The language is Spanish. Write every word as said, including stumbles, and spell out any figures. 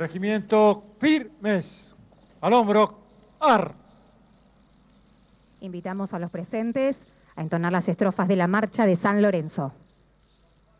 Regimiento firmes. Al hombro. Ar. Invitamos a los presentes a entonar las estrofas de la marcha de San Lorenzo.